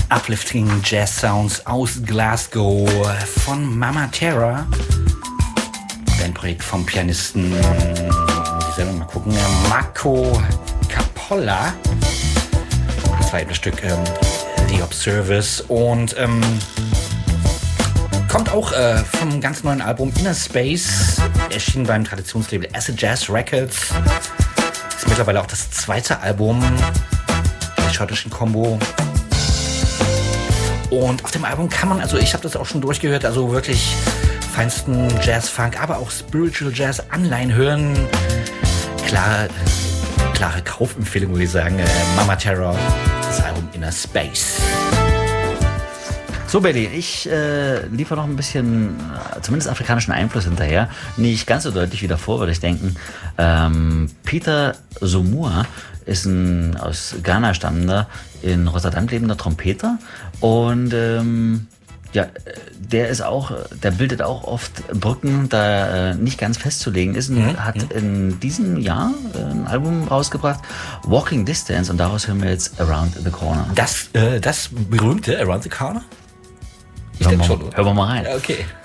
Uplifting Jazz Sounds aus Glasgow von Mama Terra. Bandprojekt vom Pianisten, wie soll man mal gucken, Marco Capolla. Das war eben das Stück The Observers und kommt auch vom ganz neuen Album Inner Space, erschienen beim Traditionslabel Acid Jazz Records. Ist mittlerweile auch das zweite Album der schottischen Combo. Und auf dem Album kann man, also ich habe das auch schon durchgehört, also wirklich feinsten Jazz-Funk, aber auch Spiritual Jazz-Anleihen hören. Klare Kaufempfehlung, würde ich sagen. Mama Terra, das Album Inner Space. So, Belly, ich liefere noch ein bisschen, zumindest afrikanischen Einfluss hinterher. Nicht ganz so deutlich wie davor, würde ich denken. Peter Zumua ist ein aus Ghana stammender, in Rotterdam lebender Trompeter. Und der bildet auch oft Brücken, da nicht ganz festzulegen ist. Und hat in diesem Jahr ein Album rausgebracht, Walking Distance. Und daraus hören wir jetzt Around the Corner. Das berühmte Around the Corner? Hören wir mal rein. Okay.